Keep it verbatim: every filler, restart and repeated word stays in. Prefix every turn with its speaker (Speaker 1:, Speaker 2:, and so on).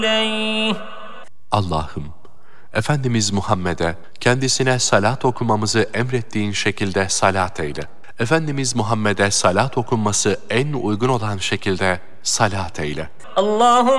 Speaker 1: Allah'ım, Efendimiz Muhammed'e kendisine salat okumamızı emrettiğin şekilde salat eyle. Efendimiz Muhammed'e salat okunması en uygun olan şekilde salat eyle.
Speaker 2: Allahum